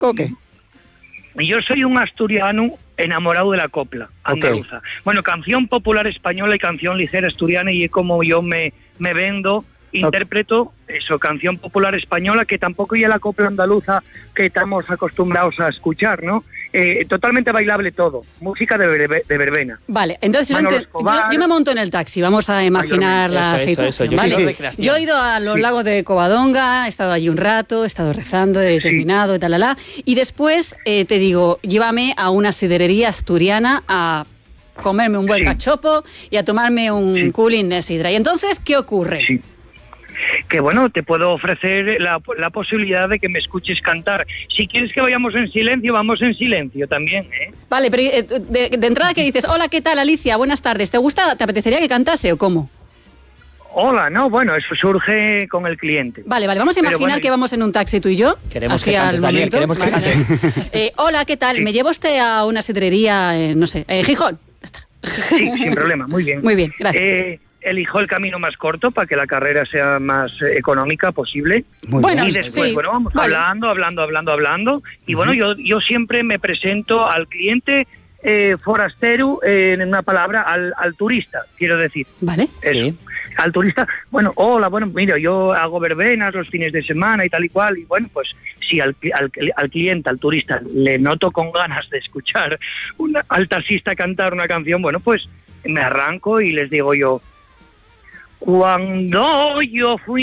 Coque. Yo soy un asturiano enamorado de la copla andaluza. Okay. Bueno, canción popular española y canción ligera asturiana, y es como yo me vendo, interpreto eso, canción popular española, que tampoco ya la copla andaluza que estamos acostumbrados a escuchar, ¿no? Totalmente bailable todo, música de verbena. Vale, entonces yo me monto en el taxi, vamos a imaginar la situación. Vale. Yo he ido a los lagos de Covadonga, he estado allí un rato, he estado rezando, he terminado, y después te digo, llévame a una sidrería asturiana a comerme un buen cachopo y a tomarme un cooling de sidra. Y entonces, ¿qué ocurre? Sí. Que bueno, te puedo ofrecer la posibilidad de que me escuches cantar. Si quieres que vayamos en silencio, vamos en silencio también, ¿eh? Vale, pero de entrada que dices, hola, ¿qué tal, Alicia? Buenas tardes. ¿Te apetecería que cantase o cómo? Hola, no, bueno, eso surge con el cliente. Vale, vamos a imaginar que vamos en un taxi tú y yo. Queremos que cantes, Daniel, queremos que cantes. Hola, ¿qué tal? ¿Me lleva usted a una sidrería, no sé, Gijón? Sí, sin problema, muy bien. Muy bien, gracias. Elijo el camino más corto para que la carrera sea más económica posible. Muy bien. Y después, bueno, vamos hablando. Y bueno, yo siempre me presento al cliente forastero, en una palabra, al turista, quiero decir. Vale. Eso. Sí. Al turista, bueno, hola, bueno, mira, yo hago verbenas los fines de semana y tal y cual, y bueno, pues si al cliente, al turista, le noto con ganas de escuchar al taxista cantar una canción, bueno, pues me arranco y les digo yo, cuando yo fui